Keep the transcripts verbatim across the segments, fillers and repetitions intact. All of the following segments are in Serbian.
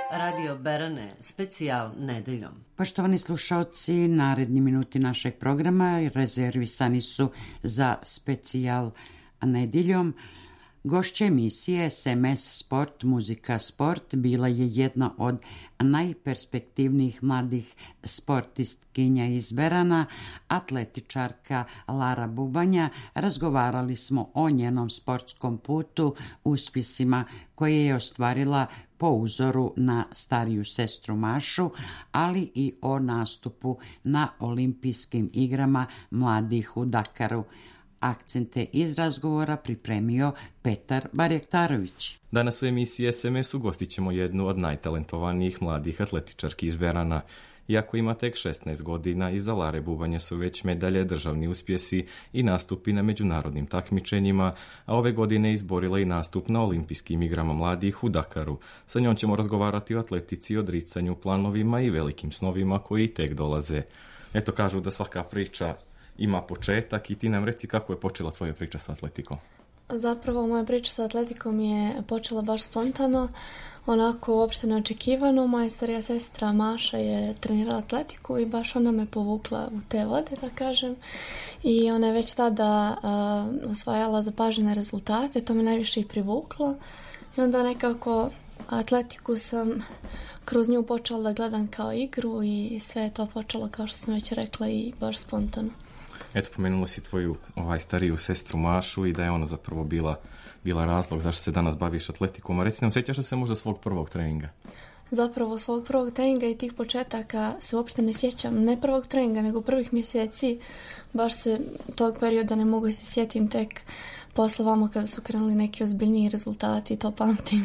Radio Berane, specijal nedeljom. Poštovani slušalci, naredni minuti našeg programa rezervisani su za specijal nedeljom. Gošća emisije S M S Sport, muzika, sport bila je jedna od najperspektivnijih mladih sportistkinja iz Berana, atletičarka Lara Bubanja. Razgovarali smo o njenom sportskom putu, uspjesima koje je ostvarila po uzoru na stariju sestru Mašu, ali i o nastupu na olimpijskim igrama mladih u Dakaru. Akcente iz razgovora pripremio Petar Barjektarović. Danas u emisiji S M S ugostit ćemo jednu od najtalentovanijih mladih atletičarki iz Berana. Iako ima tek šesnaest godina, iza Lare Bubanje su već medalje, državni uspjesi i nastupi na međunarodnim takmičenjima, a ove godine izborila i nastup na olimpijskim igrama mladih u Dakaru. Sa njom ćemo razgovarati o atletici, odricanju, planovima i velikim snovima koji tek dolaze. Eto, kažu da svaka priča ima početak i ti nam reci kako je počela tvoja priča sa atletikom. Zapravo moja priča sa atletikom je počela baš spontano, onako uopšte neočekivano. Moja starija sestra Maša je trenirala atletiku i baš ona me povukla u te vode, da kažem. I ona je već tada uh, osvajala zapažene rezultate, to me najviše i privuklo. I onda nekako atletiku sam kroz nju počela da gledam kao igru i sve je to počelo, kao što sam već rekla, i baš spontano. Eto, pomenula si tvoju ovaj, stariju sestru Mašu i da je ona zapravo bila, bila razlog zašto se danas baviš atletikom. A reci nam, sjećaš li se možda svog prvog treninga? Zapravo svog prvog treninga i tih početaka se uopšte ne sjećam. Ne prvog treninga, nego prvih mjeseci. Baš se tog perioda ne mogu se sjetim, tek posle vamo kada su krenuli neki ozbiljniji rezultati, to pamtim.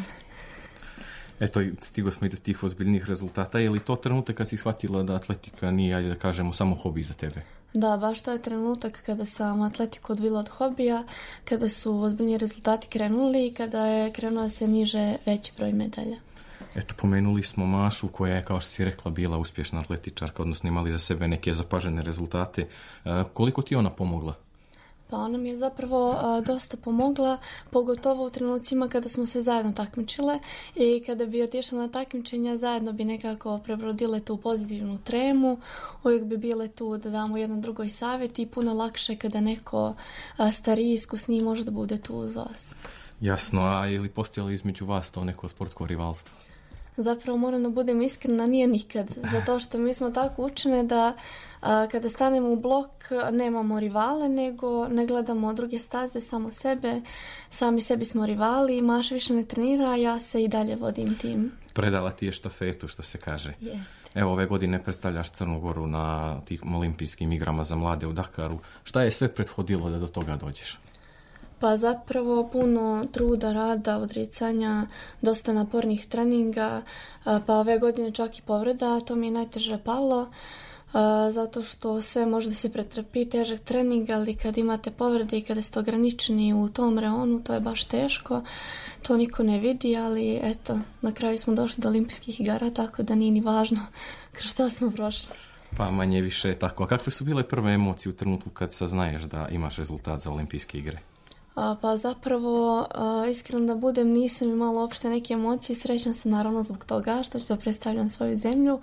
Eto, stigo smo i do tih ozbiljnih rezultata. Je li to trenutak kad si shvatila da atletika nije, ajde da kažemo, samo hobi za tebe? Da, baš to je trenutak kada sam atletiku odvila od hobija, kada su ozbiljni rezultati krenuli i kada je krenuo se niže veći broj medalja. Eto, pomenuli smo Mašu koja je, kao što si rekla, bila uspješna atletičarka, odnosno imali za sebe neke zapažene rezultate. E, koliko ti ona pomogla? Pa ona mi je zapravo a, dosta pomogla, pogotovo u trenucima kada smo se zajedno takmičile i kada bi otišla na takmičenja, zajedno bi nekako prebrodile tu pozitivnu tremu, uvijek bi bile tu da damo jedan drugoj savjet i puno lakše kada neko a, stariji, iskusniji može da bude tu uz vas. Jasno, a je li postojalo između vas to neko sportsko rivalstvo? Zapravo moram da budem iskrena, nije nikad, zato što mi smo tako učene da a, kada stanemo u blok nemamo rivale, nego ne gledamo druge staze, samo sebe, sami sebi smo rivali, Maša više ne trenira, a ja se i dalje vodim tim. Predala ti je štafetu, što se kaže. Jeste. Evo, ove godine predstavljaš Crnu Goru na tih olimpijskim igrama za mlade u Dakaru. Šta je sve prethodilo da do toga dođeš? Pa zapravo puno truda, rada, odricanja, dosta napornih treninga, pa ove godine čak i povreda, to mi je najteže palo, zato što sve može da se pretrpi, težak trening, ali kad imate povrede i kada ste ograničeni u tom reonu, to je baš teško, to niko ne vidi, ali eto, na kraju smo došli do olimpijskih igara, tako da nije ni važno kroz što smo prošli. Pa manje više je tako. A kakve su bile prve emocije u trenutku kad saznaješ da imaš rezultat za olimpijske igre? A, pa zapravo, a, iskreno da budem, nisam imala uopšte neke emocije, srećna sam naravno zbog toga što ću da predstavljam svoju zemlju,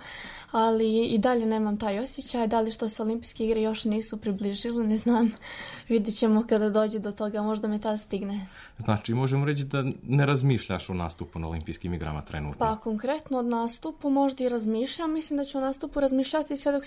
ali i dalje nemam taj osjećaj, da li što se olimpijske igre još nisu približile, ne znam, vidjet ćemo kada dođe do toga, možda me tada stigne. Znači, možemo reći da ne razmišljaš o nastupu na olimpijskim igrama trenutno? Pa konkretno od nastupu možda i razmišljam, mislim da ću o nastupu razmišljati sve dok